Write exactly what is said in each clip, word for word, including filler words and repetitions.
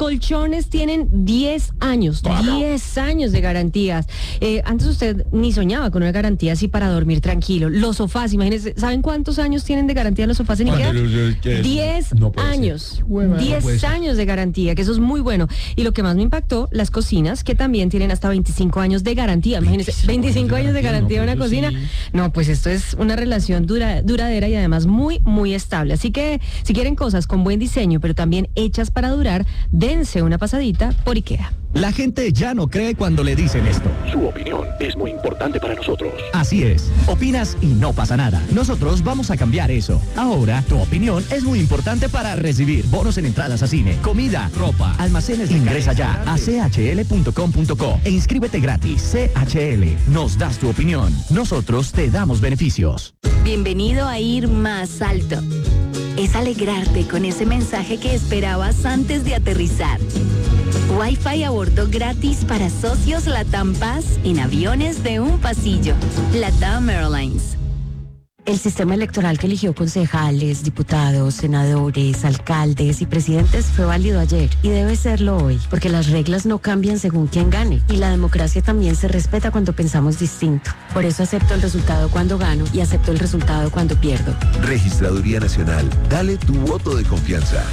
colchones tienen diez años, diez años de garantías. Eh, antes usted ni soñaba con una garantía así para dormir tranquilo. Los sofás, imagínense, ¿saben cuántos años tienen de garantía los sofás en IKEA? diez no años. Bueno, diez no años de garantía, que eso es muy bueno. Y lo que más me impactó, las cocinas, que también tienen hasta veinticinco años de garantía. Imagínense, veinticinco años de garantía de una cocina. Sí. No, pues esto es una relación dura, duradera y además muy, muy estable. Así que si quieren cosas con buen diseño, pero también hechas para durar, dense una pasadita por IKEA. La gente ya no cree cuando le dicen esto. Su opinión es muy importante para nosotros. Así es. Opinas y no pasa nada. Nosotros vamos a cambiar eso. Ahora, tu opinión es muy importante para recibir bonos en entradas a cine, comida, ropa, almacenes. Ingresa ya a c h l punto com punto co e inscríbete gratis. C H L. Nos das tu opinión. Nosotros te damos beneficios. Bienvenido a Ir Más Alto. Es alegrarte con ese mensaje que esperabas antes de aterrizar. Wi-Fi a bordo gratis para socios Latam Paz en aviones de un pasillo. Latam Airlines. El sistema electoral que eligió concejales, diputados, senadores, alcaldes y presidentes fue válido ayer y debe serlo hoy, porque las reglas no cambian según quién gane y la democracia también se respeta cuando pensamos distinto. Por eso acepto el resultado cuando gano y acepto el resultado cuando pierdo. Registraduría Nacional, dale tu voto de confianza.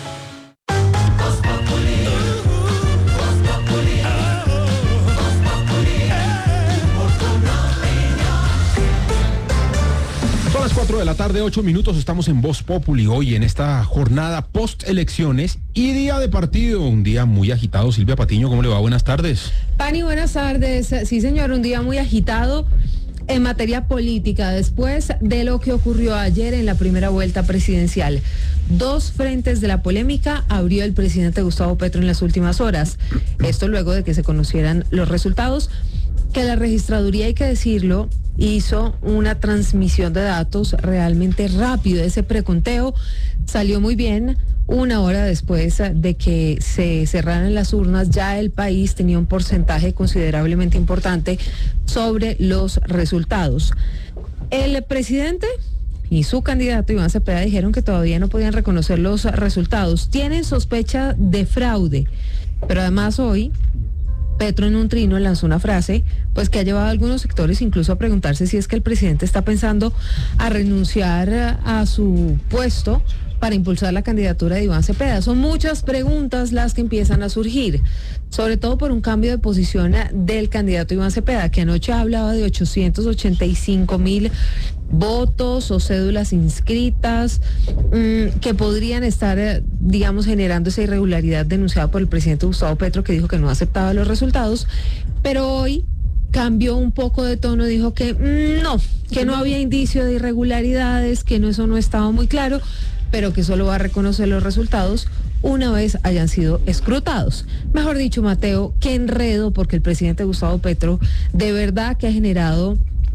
Son las cuatro de la tarde, ocho minutos, estamos en Voz Populi hoy en esta jornada post-elecciones y día de partido, un día muy agitado. Silvia Patiño, ¿cómo le va? Buenas tardes. Pani, buenas tardes. Sí, señor, un día muy agitado en materia política después de lo que ocurrió ayer en la primera vuelta presidencial. Dos frentes de la polémica abrió el presidente Gustavo Petro en las últimas horas. Esto luego de que se conocieran los resultados, que la registraduría, hay que decirlo, hizo una transmisión de datos realmente rápido. Ese preconteo salió muy bien. Una hora después de que se cerraran las urnas, ya el país tenía un porcentaje considerablemente importante sobre los resultados. El presidente y su candidato Iván Cepeda dijeron que todavía no podían reconocer los resultados. Tienen sospecha de fraude, pero además hoy Petro en un trino lanzó una frase pues que ha llevado a algunos sectores incluso a preguntarse si es que el presidente está pensando a renunciar a su puesto para impulsar la candidatura de Iván Cepeda. Son muchas preguntas las que empiezan a surgir, sobre todo por un cambio de posición del candidato Iván Cepeda, que anoche hablaba de ochocientos ochenta y cinco mil votos o cédulas inscritas mmm, que podrían estar, digamos, generando esa irregularidad denunciada por el presidente Gustavo Petro, que dijo que no aceptaba los resultados, pero hoy cambió un poco de tono, dijo que mmm, no, que no había indicio de irregularidades, que no, eso no estaba muy claro, pero que solo va a reconocer los resultados una vez hayan sido escrutados. Mejor dicho, Mateo, qué enredo, porque el presidente Gustavo Petro de verdad que ha generado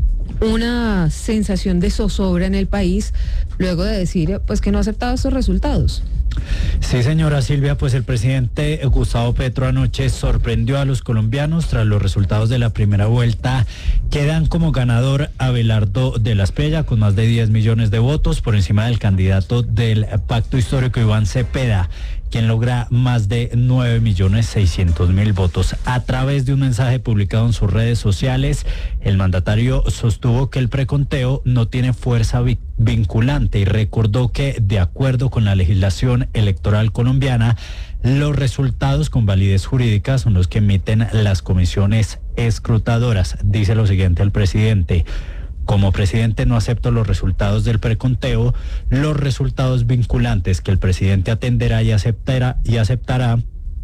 una sensación de zozobra en el país luego de decir pues que no ha aceptado estos resultados. Sí, señora Silvia, pues el presidente Gustavo Petro anoche sorprendió a los colombianos tras los resultados de la primera vuelta. Quedan como ganador Abelardo de la Espriella con más de diez millones de votos por encima del candidato del Pacto Histórico Iván Cepeda, quien logra más de nueve millones seiscientos mil votos. A través de un mensaje publicado en sus redes sociales, el mandatario sostuvo que el preconteo no tiene fuerza vi- vinculante y recordó que, de acuerdo con la legislación electoral colombiana, los resultados con validez jurídica son los que emiten las comisiones escrutadoras. Dice lo siguiente el presidente: como presidente no acepto los resultados del preconteo. Los resultados vinculantes que el presidente atenderá y aceptará y aceptará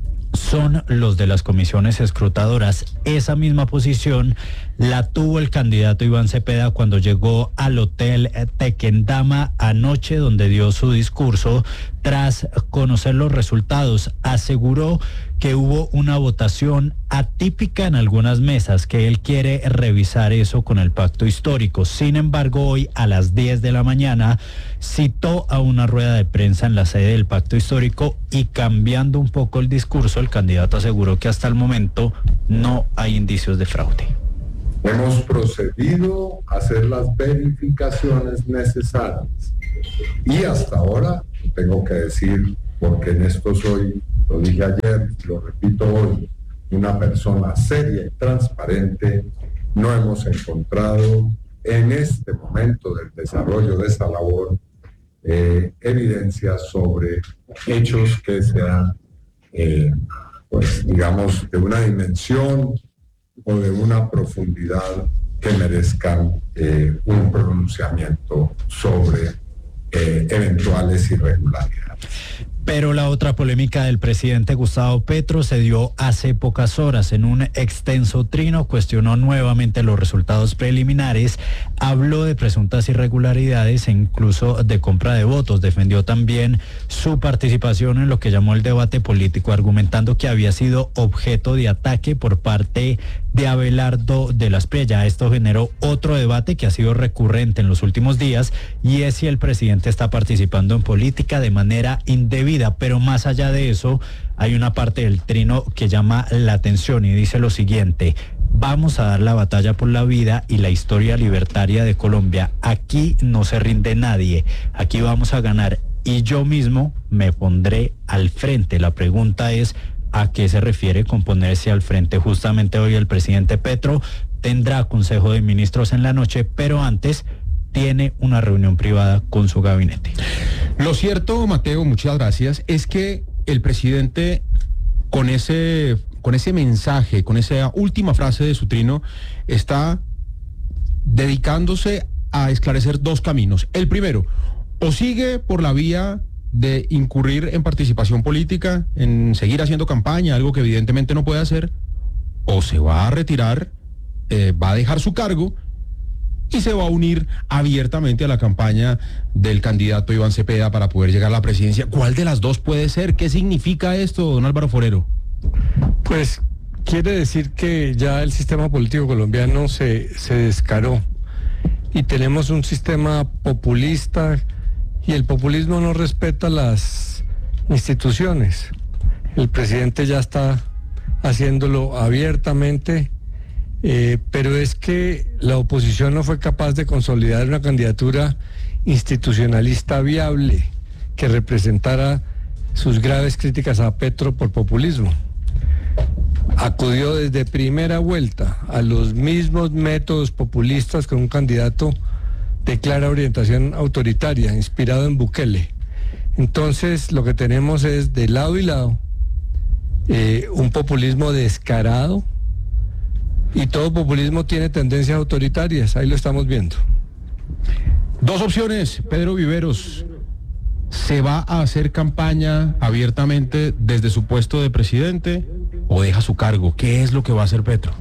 son los de las comisiones escrutadoras. Esa misma posición la tuvo el candidato Iván Cepeda cuando llegó al Hotel Tequendama anoche, donde dio su discurso tras conocer los resultados. Aseguró que hubo una votación atípica en algunas mesas, que él quiere revisar eso con el pacto histórico. Sin embargo, hoy a las diez de la mañana citó a una rueda de prensa en la sede del pacto histórico y, cambiando un poco el discurso, el candidato aseguró que hasta el momento no hay indicios de fraude. Hemos procedido a hacer las verificaciones necesarias y hasta ahora, tengo que decir, porque en esto soy lo dije ayer, lo repito hoy, una persona seria y transparente, no hemos encontrado en este momento del desarrollo de esa labor eh, evidencias sobre hechos que sean, eh, pues digamos, de una dimensión o de una profundidad que merezcan eh, un pronunciamiento sobre eh, eventuales irregularidades. Pero la otra polémica del presidente Gustavo Petro se dio hace pocas horas. En un extenso trino cuestionó nuevamente los resultados preliminares, habló de presuntas irregularidades e incluso de compra de votos. Defendió también su participación en lo que llamó el debate político, argumentando que había sido objeto de ataque por parte de Abelardo de la Espriella. Esto generó otro debate que ha sido recurrente en los últimos días, y es si el presidente está participando en política de manera indebida. Pero más allá de eso, hay una parte del trino que llama la atención y dice lo siguiente: vamos a dar la batalla por la vida y la historia libertaria de Colombia. Aquí no se rinde nadie, aquí vamos a ganar y yo mismo me pondré al frente. La pregunta es, ¿a qué se refiere con ponerse al frente? Justamente hoy el presidente Petro tendrá Consejo de Ministros en la noche, pero antes tiene una reunión privada con su gabinete. Lo cierto, Mateo, muchas gracias, es que el presidente con ese, con ese mensaje, con esa última frase de su trino, está dedicándose a esclarecer dos caminos. El primero, o sigue por la vía de incurrir en participación política, en seguir haciendo campaña, algo que evidentemente no puede hacer, o se va a retirar, eh, va a dejar su cargo y se va a unir abiertamente a la campaña del candidato Iván Cepeda para poder llegar a la presidencia. ¿Cuál de las dos puede ser? ¿Qué significa esto, don Álvaro Forero? Pues quiere decir que ya el sistema político colombiano se, se descaró y tenemos un sistema populista, y el populismo no respeta las instituciones. El presidente ya está haciéndolo abiertamente. Eh, pero es que la oposición no fue capaz de consolidar una candidatura institucionalista viable que representara sus graves críticas a Petro por populismo. Acudió desde primera vuelta a los mismos métodos populistas con un candidato de clara orientación autoritaria, inspirado en Bukele. Entonces lo que tenemos es de lado y lado eh, un populismo descarado, y todo populismo tiene tendencias autoritarias, ahí lo estamos viendo. Dos opciones, Pedro Viveros. ¿Se va a hacer campaña abiertamente desde su puesto de presidente o deja su cargo? ¿Qué es lo que va a hacer Petro?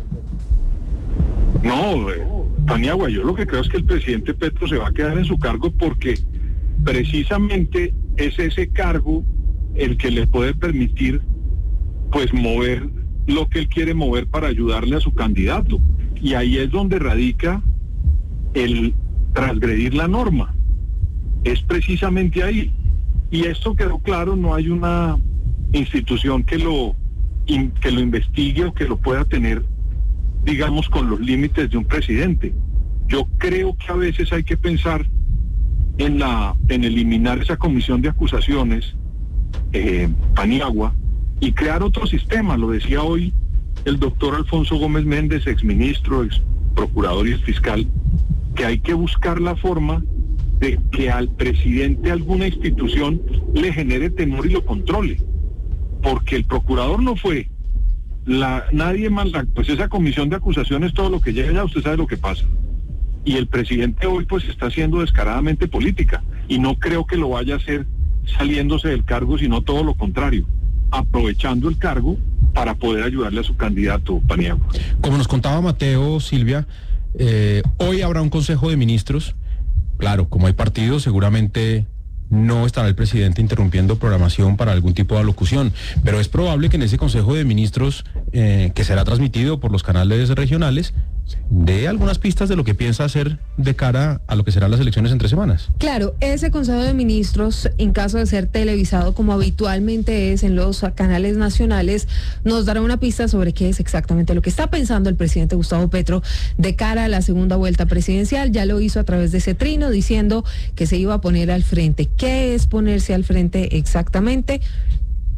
No, eh, Paniagua, yo lo que creo es que el presidente Petro se va a quedar en su cargo porque precisamente es ese cargo el que le puede permitir pues mover lo que él quiere mover para ayudarle a su candidato, y ahí es donde radica el transgredir la norma, es precisamente ahí, y esto quedó claro. No hay una institución que lo in, que lo investigue o que lo pueda tener, digamos, con los límites de un presidente. Yo creo que a veces hay que pensar en la en eliminar esa comisión de acusaciones, eh, Paniagua, y crear otro sistema. Lo decía hoy el doctor Alfonso Gómez Méndez, exministro, ex procurador y ex fiscal, que hay que buscar la forma de que al presidente alguna institución le genere temor y lo controle, porque el procurador no fue, la nadie más, la, pues esa comisión de acusaciones, todo lo que llega ya usted sabe lo que pasa, y el presidente hoy pues está haciendo descaradamente política, y no creo que lo vaya a hacer saliéndose del cargo, sino todo lo contrario, aprovechando el cargo para poder ayudarle a su candidato, Paniagua. Como nos contaba Mateo, Silvia, eh, hoy habrá un Consejo de Ministros. Claro, como hay partidos, seguramente no estará el presidente interrumpiendo programación para algún tipo de alocución, pero es probable que en ese Consejo de Ministros, eh, que será transmitido por los canales regionales, dé algunas pistas de lo que piensa hacer de cara a lo que serán las elecciones en tres semanas. Claro, ese Consejo de Ministros, en caso de ser televisado como habitualmente es en los canales nacionales, nos dará una pista sobre qué es exactamente lo que está pensando el presidente Gustavo Petro de cara a la segunda vuelta presidencial. Ya lo hizo a través de ese trino diciendo que se iba a poner al frente. ¿Qué es ponerse al frente exactamente?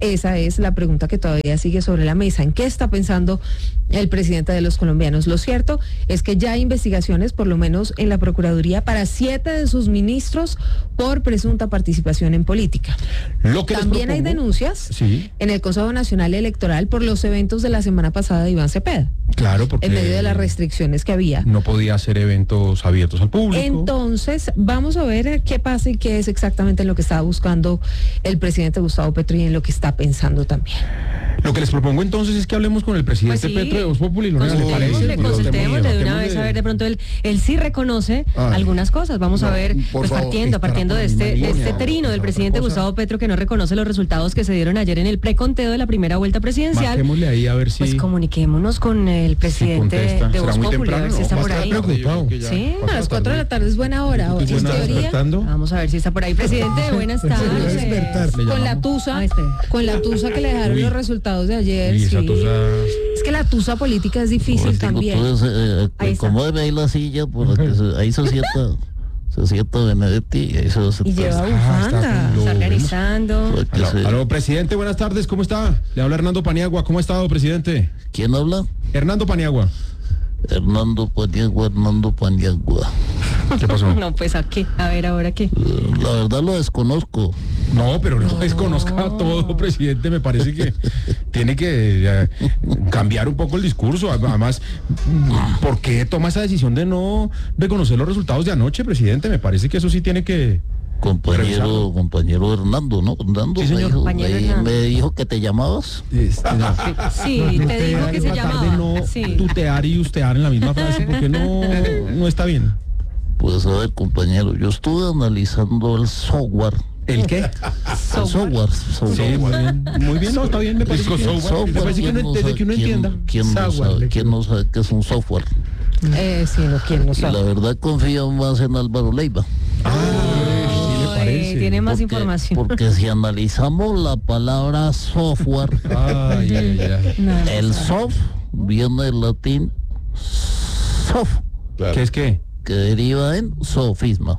esa es la pregunta que todavía sigue sobre la mesa. ¿En qué está pensando el presidente de los colombianos? Lo cierto es que ya hay investigaciones, por lo menos en la Procuraduría, para siete de sus ministros por presunta participación en política. Lo que También les hay propongo, denuncias sí, en el Consejo Nacional Electoral por los eventos de la semana pasada de Iván Cepeda, claro, porque en medio de las restricciones que había. no podía hacer eventos abiertos al público. Entonces, vamos a ver qué pasa y qué es exactamente en lo que estaba buscando el presidente Gustavo Petro y en lo que está pensando también. Lo que les propongo entonces es que hablemos con el presidente Pues sí, Petro de Voz Populi, ¿no le parece? Le consultémosle de una vez a ver, de pronto él, él sí reconoce Ay, algunas cosas. Vamos no, a ver, por pues favor, partiendo, estará partiendo por de la este, misma de este línea, trino del otra presidente cosa. Gustavo Petro, que no reconoce los resultados que se dieron ayer en el preconteo de la primera vuelta presidencial. Marquémosle ahí a ver si... Pues comuniquémonos con el presidente contesta. de ¿Será Voz muy Populi, a ver temprano? si está Va a por estar ahí. preocupado. Sí, A las cuatro de la tarde es buena hora. ¿Tú En qué buena teoría, despertando? Vamos a ver si está por ahí. Presidente, buenas tardes. con la tusa, Ah, este. con la tusa que le dejaron Uy. los resultados de ayer. Y esa sí. tusa... Es que la tusa política es difícil también. Entonces, Ahí está. acomódeme ahí la silla para que se- ahí se sienta, se sienta Benedetti y ahí se va a Y sentar. lleva Ah, está bufanda, con lo- está organizando. Para que Aló, se- aló, presidente, buenas tardes, ¿cómo está? Le habla Hernando Paniagua, ¿cómo ha estado, presidente? ¿Quién habla? Hernando Paniagua. Hernando Paniagua, Hernando Paniagua. ¿Qué pasó? No, pues aquí, a ver ahora qué. La verdad lo desconozco. No, pero no desconozca todo, presidente. Me parece que tiene que eh, cambiar un poco el discurso. Además, ¿por qué toma esa decisión de no reconocer los resultados de anoche, presidente? Me parece que eso sí tiene que... Compañero, Revisarlo. compañero Hernando, ¿no? Hernando, Sí, señor. me, dijo, Compañero me- Hernando. me dijo que te llamabas. Este, no. Sí, te digo que se Tratar de llamaba. no Sí. tutear y ustear en la misma frase, porque no, no está bien. Pues a ver, compañero, yo estuve analizando el software. ¿El qué? El software. software. Sí, muy bien. Muy bien, no, está bien, me parece que, El software, me parece que ¿quién uno- no desde sabe- que uno quién- entienda. ¿Quién no Software, sabe, quién no sabe qué es un software? Eh, sí, no, ¿quién no Y sabe? la verdad confío más en Álvaro Leiva. sí le Ay, parece. tiene más Porque- información. Porque si analizamos la palabra software, Ay, ay, ay. No, no el sabe. soft viene del latín soft, ¿Qué es qué? que deriva en sofisma.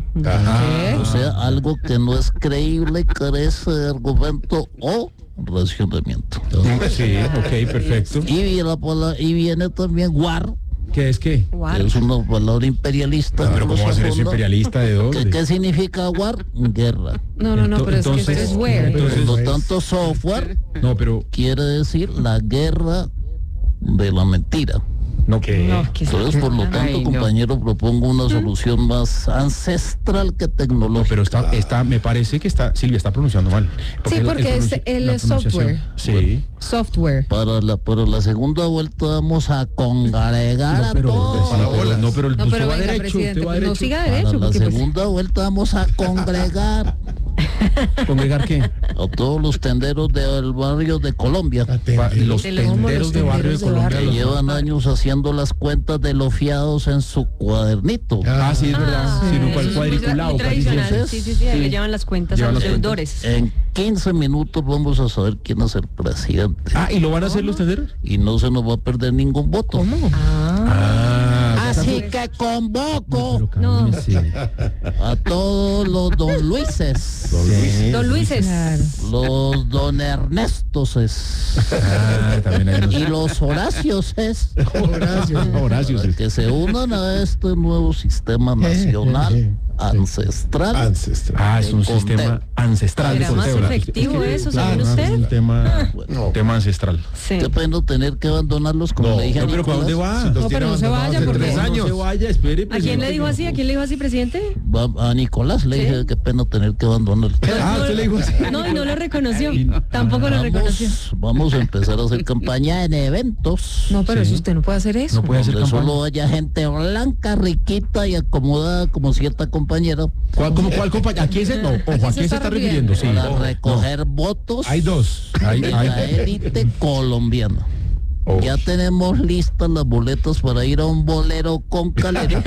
Ajá. O sea, algo que no es creíble, carece de argumento o razonamiento. Sí, ok, perfecto. Y viene, la palabra- y viene también war, ¿Qué es qué? Guau. que es una palabra imperialista. Pero ¿cómo va a ser eso anglosajona. imperialista? ¿De ¿Qué, dónde? qué significa war? Guerra. No, no, no, Ento- pero es que entonces- esto es where. entonces- Por lo tanto, software No, pero... quiere decir la guerra de la mentira. No, ¿qué? No, que se- Entonces, por lo tanto, Ay, no. compañero, propongo una solución más ancestral que No, tecnológica. pero está, está, me parece que está, Silvia está pronunciando mal. Sí, el- porque es pronunci- el la pronunciación- software. Sí. Software. Para la, para la segunda vuelta vamos a congregar a pero, todos. no, pero, no, pero, No, usted pero va venga, derecho, presidente, usted va pues no derecho. siga Para derecho, la porque pues, segunda vuelta vamos a congregar ¿Congregar qué? a todos los tenderos del barrio de Colombia Va- Los De los- tenderos de barrio de tenderos de Colombia. que los- llevan años haciendo las cuentas de los fiados en su cuadernito. Ah, sí, es verdad. Ah, Sí, en un eso es muy- cuadriculado. muy casi tradicional. siempre. Sí, sí, sí, ahí Sí. le llevan las cuentas Llevan a los las cuentas. deudores. En quince minutos vamos a saber quién es el presidente. Ah, ¿y lo van a hacer los tenderos? Y no se nos va a perder ningún voto. ¿cómo? Ah, Así que convoco No. a todos los don Luises, Don Luises. Claro. los don Ernestoses Ah, también hay unos... y los Horacioses, Horacio. Horacio, sí. que se unan a este nuevo sistema nacional ancestral. Ah, es un de sistema conteo. ancestral de ¿Será más conteo. efectivo eso, según Claro, usted? es un tema, un tema ancestral. Sí. Qué pena tener que abandonarlos, como le dije a No, pero ¿para dónde Nicolás. va? No, pero no se vaya porque Tres años. No se vaya, espere. ¿A quién le dijo así? ¿A quién le dijo así, presidente? Va- A Nicolás le ¿Sí? dije qué pena tener que abandonarlos. Ah, usted le dijo así. No, y no lo reconoció. Tampoco lo reconoció. Vamos, vamos a empezar a hacer campaña en eventos. No, pero Sí. eso usted no puede hacer eso. No puede hacer donde campaña. solo haya gente blanca, riquita y acomodada como cierta compañera ¿Cuál, como, cuál compañía? ¿A quién se, no, ojo, ¿a quién se está refiriendo? Sí. para Ojo, recoger votos Hay dos. Hay, de hay- la élite colombiana. Oh. Ya tenemos listas las boletas para ir a un bolero con calero.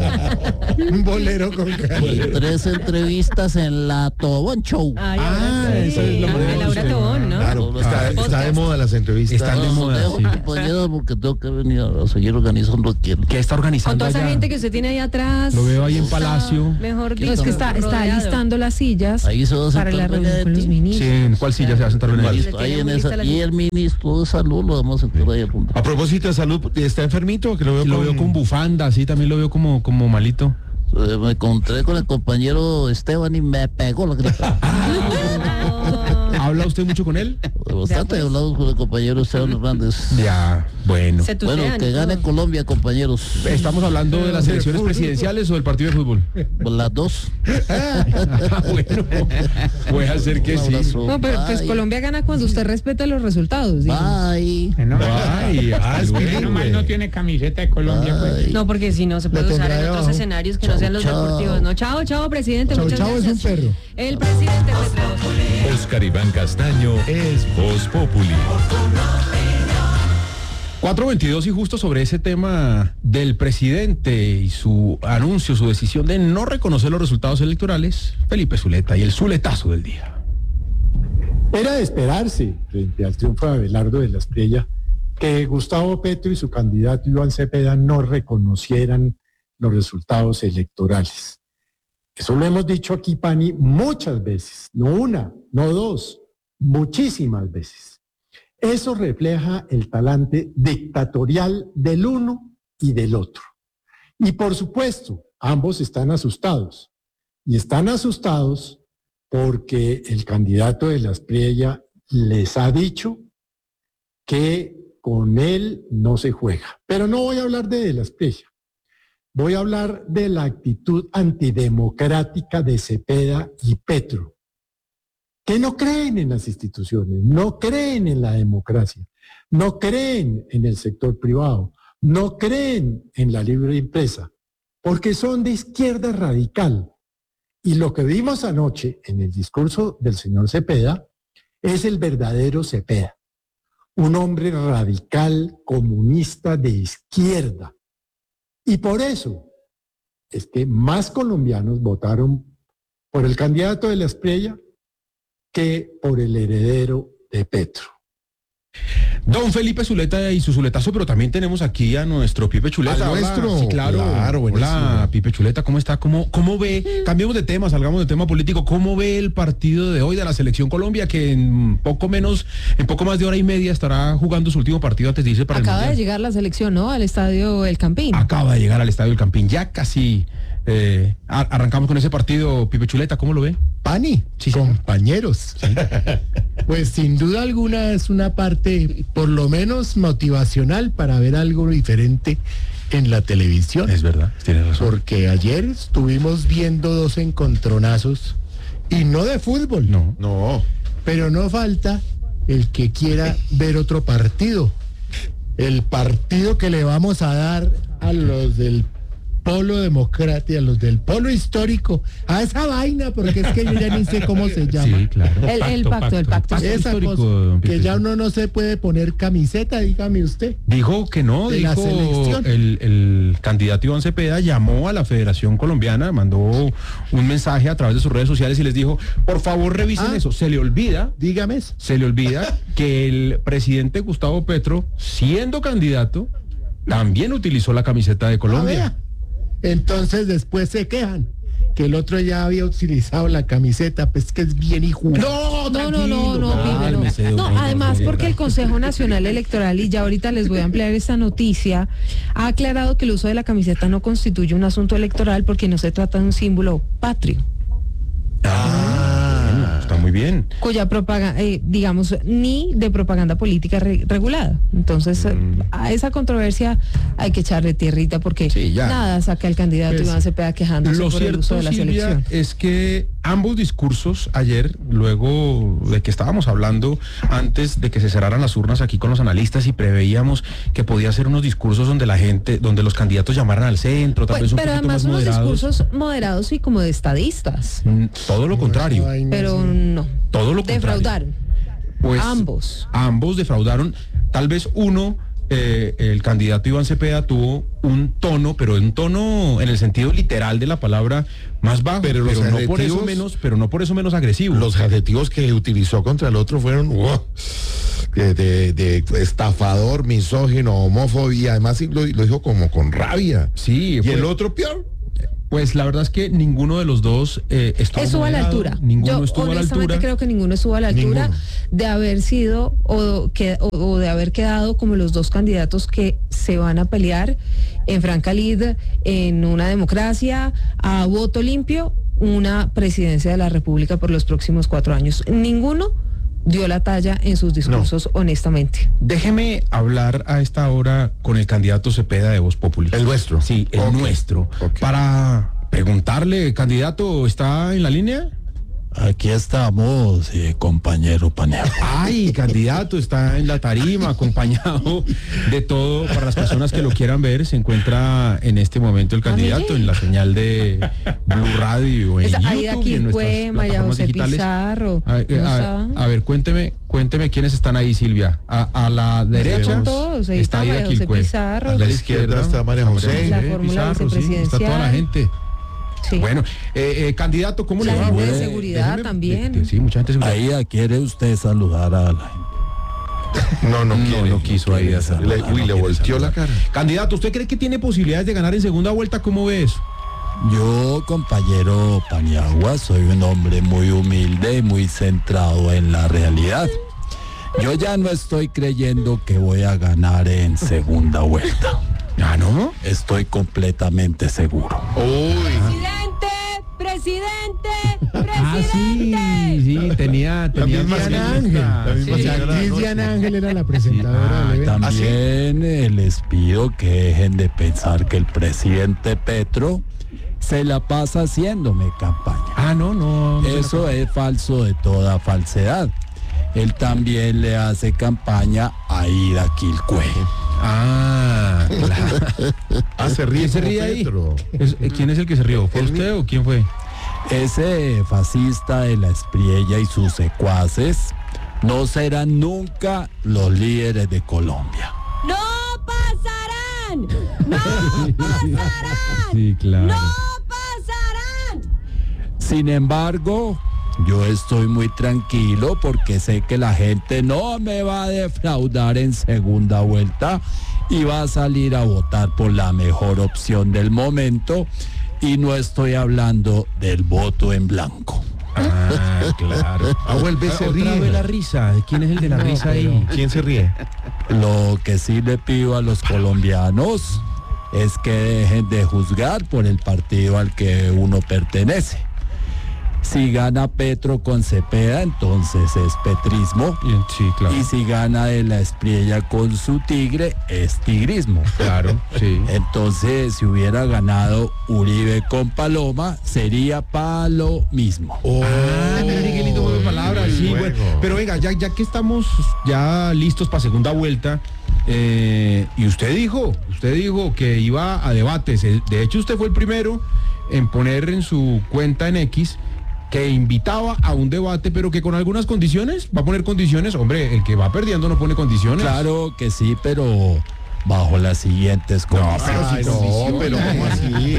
Un bolero con Y calero. tres entrevistas en la Tobón Show. Ay, Ah, ahora sí. esa es la Ah, manera de de Laura usted. Tobón, ¿no? Claro, está, está de moda las entrevistas. Están de No, moda, dejo, sí. compañero, porque tengo que venir a seguir organizando aquí. ¿Qué está Con organizando toda esa allá? gente que usted tiene ahí atrás. Lo veo ahí en Palacio. Mejor No, dicho, es que está, está rodeado. listando las sillas Ahí se va a para sentar la reunión con Benedetti. los ministros. Sí, ¿en cuál silla se va a sentar Benedetti? Listo, ahí en muy esa, lista la y silla. el ministro de salud lo vamos a sentar ahí al fondo. A propósito de salud, ¿está enfermito? Que lo veo Lo con... veo con bufanda, sí, también lo veo como, como malito. Eh, Me encontré con el compañero Esteban y me pegó la gripa. ¿Habla usted mucho con él? Bastante he hablado con el compañero Esteban Hernández. Ya, bueno. Se tutean Bueno, que y gane todo. Colombia, compañeros. ¿Estamos hablando de las elecciones presidenciales o del partido de fútbol? Las dos. Ah, bueno, puede ser que Un sí. abrazo. No, pero pues Bye. Colombia gana cuando usted respeta los resultados. digamos. Bye. Ay, Ah, es que Nomás no tiene camiseta de Colombia, pues. Bye. No, porque si no se puede Lo usar tendrá en otros debajo. escenarios que no Chao, sean los chao. deportivos. No, chao, chao, presidente. Chao, muchas chao, es gracias. un perro. El presidente Petro. Oscar Iván Castaño es Voz Populi. cuatro veintidós y justo sobre ese tema del presidente y su anuncio, su decisión de no reconocer los resultados electorales, Felipe Zuleta y el zuletazo del día. Era de esperarse, frente al triunfo de Abelardo de la Espriella, que Gustavo Petro y su candidato Iván Cepeda no reconocieran los resultados electorales. Eso lo hemos dicho aquí, Pani, muchas veces, no una, no dos, muchísimas veces. Eso refleja el talante dictatorial del uno y del otro. Y por supuesto, ambos están asustados. Y están asustados porque el candidato de la Espriella les ha dicho que con él no se juega. Pero no voy a hablar de De la Espriella. Voy a hablar de la actitud antidemocrática de Cepeda y Petro, que no creen en las instituciones, no creen en la democracia, no creen en el sector privado, no creen en la libre empresa, porque son de izquierda radical. Y lo que vimos anoche en el discurso del señor Cepeda es el verdadero Cepeda, un hombre radical, comunista de izquierda. Y por eso es que más colombianos votaron por el candidato de la Espriella que por el heredero de Petro. Don Felipe Zuleta y su zuletazo, pero también tenemos aquí a nuestro Pipe Chuleta. Al Hola, nuestro. sí, claro. Claro, Hola, buenísimo. Pipe Chuleta, ¿cómo está? ¿Cómo, ¿Cómo ve? Cambiemos de tema, salgamos del tema político. ¿Cómo ve el partido de hoy de la Selección Colombia, que en poco menos, en poco más de hora y media estará jugando su último partido antes de irse para el Acaba de Mundial? llegar la selección, ¿no? Al estadio El Campín. Acaba de llegar al Estadio del Campín, ya casi eh, a- arrancamos con ese partido. Pipe Chuleta, ¿cómo lo ve? Pani, compañeros. Pues sin duda alguna es una parte, por lo menos motivacional, para ver algo diferente en la televisión. Es verdad, tiene razón. Porque ayer estuvimos viendo dos encontronazos, y no de fútbol. No. No. Pero no falta el que quiera ver otro partido. El partido que le vamos a dar a los del Polo Democrático, a los del Polo Histórico, a esa vaina, porque es que yo ya ni sé cómo se llama. Sí, claro. El, el pacto, el pacto. Esa histórico, cosa, don que Pipe. ya uno no se puede poner camiseta, dígame usted. Dijo que no, De la dijo selección. el, el candidato Iván Cepeda llamó a la Federación Colombiana, mandó un mensaje a través de sus redes sociales y les dijo, por favor revisen Ah. eso. Se le olvida, Dígame eso. se le olvida que el presidente Gustavo Petro, siendo candidato, también utilizó la camiseta de Ah, Colombia. vea. Entonces después se quejan que el otro ya había utilizado la camiseta, pues que es bien hijo. No, No, no, no, no, Pipe, no. Cálmese, don No, Felipe además Zuleta. porque el Consejo Nacional Electoral, y ya ahorita les voy a ampliar esta noticia, ha aclarado que el uso de la camiseta no constituye un asunto electoral porque no se trata de un símbolo patrio, Ah, bueno, está muy bien. cuya propaganda, eh, digamos, ni de propaganda política re- regulada. Entonces, eh, Mm. a esa controversia hay que echarle tierrita porque Sí, ya. nada saca el candidato Pues, Iván Cepeda quejándose Lo por el uso cierto, de la Silvia, selección. es que ambos discursos ayer, luego de que estábamos hablando antes de que se cerraran las urnas aquí con los analistas y preveíamos que podía ser unos discursos donde la gente, donde los candidatos llamaran al centro, tal Pues, vez un pero poquito además más unos moderados. discursos moderados y como de estadistas. Mm, Todo lo contrario, Pero no. todo lo contrario. Defraudaron. Pues Ambos. ambos defraudaron, tal vez uno eh, el candidato Iván Cepeda tuvo un tono, pero un tono en el sentido literal de la palabra más bajo, pero, pero, los no por eso menos, pero no por eso menos agresivo. Los adjetivos que utilizó contra el otro fueron wow, de, de, de estafador, misógino, homófobo, y además lo, lo dijo como con rabia. Sí. Y fue, el otro peor. Pues la verdad es que ninguno de los dos eh, estuvo, estuvo a la altura. Ninguno Yo estuvo a la honestamente altura. creo que ninguno estuvo a la altura ninguno. de haber sido o, que, o, o de haber quedado como los dos candidatos que se van a pelear en franca lid, en una democracia, a voto limpio, una presidencia de la República por los próximos cuatro años. Ninguno dio la talla en sus discursos, no. honestamente. Déjeme hablar a esta hora con el candidato Cepeda de Voz Populi. ¿El nuestro? Sí, el okay. nuestro. Okay. Para preguntarle, candidato, ¿está en la línea? Aquí estamos, eh, compañero Paniagua. Ay, candidato, está en la tarima, acompañado de todo. Para las personas que lo quieran ver, se encuentra en este momento el candidato en la señal de Blue Radio, en Esa, YouTube, ahí aquí y en fue María José digitales. Pizarro. A, a, a ver, cuénteme, cuénteme quiénes están ahí, Silvia. A, a la derecha todos, ahí está María José Pizarro. A la izquierda está María José. La fórmula vicepresidencial. Sí, está toda la gente. Sí. Bueno, eh, eh, candidato, ¿cómo la le va? gente Bueno, de seguridad déjeme, también. De, de, sí, mucha gente de seguridad. Ahí quiere usted saludar a la gente. No, no, no, quiere, no quiso no ahí. Quiere, le, uy, le volteó la cara. Candidato, ¿usted cree que tiene posibilidades de ganar en segunda vuelta? ¿Cómo ve eso? Yo, compañero Paniagua, soy un hombre muy humilde y muy centrado en la realidad. Yo ya no estoy creyendo que voy a ganar en segunda vuelta. ¿Ah, no? Estoy completamente seguro. Uy. Presidente, presidente, presidente. Ah, sí, sí, tenía, tenía Diana Ángel. La misma sí. señora no, Diana Ángel era la presentadora ah, del evento. También ¿Ah, sí? les pido que dejen de pensar que el presidente Petro se la pasa haciéndome campaña. Ah, no, no. no Eso es falso de toda falsedad. Él también le hace campaña a Ida Quilcue. Ah, claro. Ah, se ríe. ¿Quién se ríe ahí? ¿Es, ¿Quién es el que se rió? ¿Fue usted o quién fue? Ese fascista de la Espriella y sus secuaces no serán nunca los líderes de Colombia. ¡No pasarán! ¡No pasarán! Sí, claro. ¡No pasarán! Sin embargo, yo estoy muy tranquilo porque sé que la gente no me va a defraudar en segunda vuelta y va a salir a votar por la mejor opción del momento, y no estoy hablando del voto en blanco. Ah, claro. Ah, vuelve, se ríe. Otra vez la risa. ¿Quién es el de la no, risa ahí? ¿Quién se ríe? Lo que sí le pido a los colombianos es que dejen de juzgar por el partido al que uno pertenece. Si gana Petro con Cepeda, entonces es petrismo. Sí, claro. Y si gana de la Espriella con su tigre, es tigrismo. Claro, sí. Entonces, si hubiera ganado Uribe con Paloma, sería palo mismo. Oh, ah, mira qué lindo juego de palabras. Sí, bueno. Pero venga, ya, ya que estamos ya listos para segunda vuelta, eh, y usted dijo, usted dijo que iba a debates. De hecho, usted fue el primero en poner en su cuenta en X que invitaba a un debate, pero que con algunas condiciones. ¿Va a poner condiciones? Hombre, el que va perdiendo no pone condiciones. Claro que sí, pero bajo las siguientes condiciones. No, pero, sí, no, pero ¿cómo así?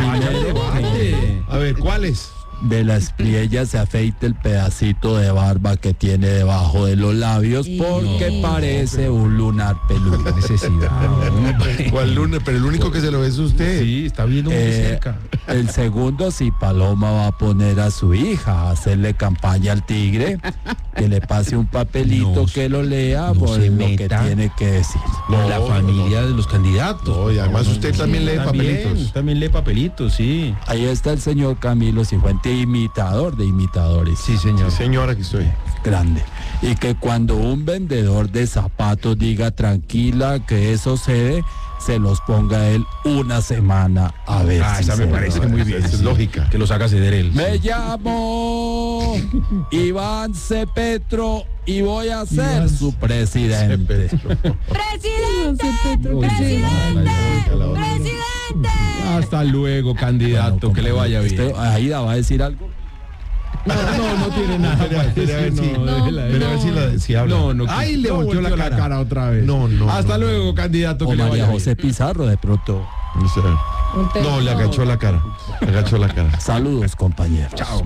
A ver, ¿cuáles? De la Espriella se afeite el pedacito de barba que tiene debajo de los labios porque no, parece no, un lunar peludo. Qué necesidad. ¿Cuál lunar? Pero el único que se lo ve es usted. Sí, está viendo muy eh, cerca. El segundo, si Paloma va a poner a su hija a hacerle campaña al tigre, que le pase un papelito no, que lo lea no por lo meta. que tiene que decir. No, la familia no, de los candidatos. No, y además usted también lee también, papelitos. También lee papelitos, sí. Ahí está el señor Camilo Cifuentes, imitador de imitadores. Sí, señor. Sí, señor, aquí estoy. Grande. Y que cuando un vendedor de zapatos diga tranquila que eso cede, se los ponga él una semana a ver. Ah, si esa me parece va. muy bien. Es sí. lógica. Que los haga ceder él. Me sí. llamo Iván C. Petro y voy a ser Iván su presidente. ¡Presidente! ¡Presidente! ¡Presidente! Hasta luego, candidato. Bueno, que le vaya bien. Usted, Aida, ¿va a decir algo? No, no, no tiene nada. Espera, espera, a ver si- No, no, déjela, espera, a ver si la- si habla. No, no. Ay, le no, volteó la cara. otra vez. No, no, Hasta no. luego, candidato. O que le María vaya José Pizarro de pronto. No sé. No, le agachó la cara. Le agachó la cara. Saludos, compañeros. Chao,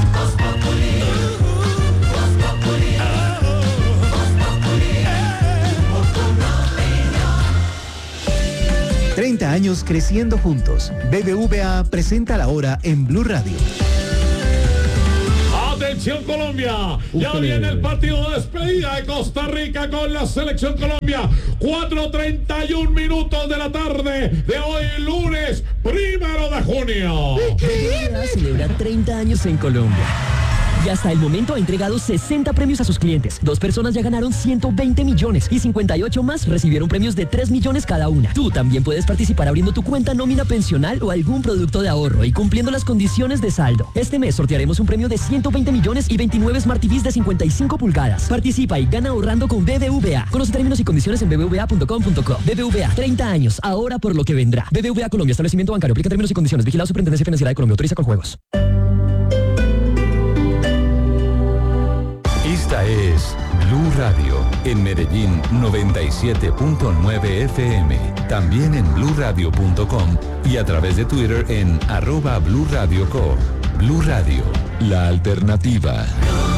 treinta años creciendo juntos. B B V A presenta la hora en Blue Radio. Atención Colombia, ya Újale. viene el partido de despedida de Costa Rica con la selección Colombia. cuatro treinta y un minutos de la tarde de hoy lunes primero de junio. Celebra treinta años en Colombia. Y hasta el momento ha entregado sesenta premios a sus clientes. Dos personas ya ganaron ciento veinte millones y cincuenta y ocho más recibieron premios de tres millones cada una. Tú también puedes participar abriendo tu cuenta nómina pensional o algún producto de ahorro y cumpliendo las condiciones de saldo. Este mes sortearemos un premio de ciento veinte millones y veintinueve Smart T Vs de cincuenta y cinco pulgadas. Participa y gana ahorrando con B B V A. Conoce términos y condiciones en b b v a punto com punto co. B B V A, treinta años, ahora por lo que vendrá. B B V A Colombia, establecimiento bancario, aplica términos y condiciones. Vigilado Superintendencia Financiera de Colombia, autoriza con juegos. Esta es Blue Radio, en Medellín noventa y siete punto nueve F M. También en blue radio punto com y a través de Twitter en arroba Blue Radio Co. Blue Radio, la alternativa.